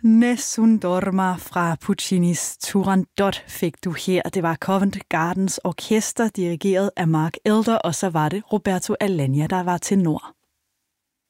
Nessun Dorma fra Puccinis Turandot fik du her. Det var Covent Gardens Orkester, dirigeret af Mark Elder, og så var det Roberto Alagna, der var tenor.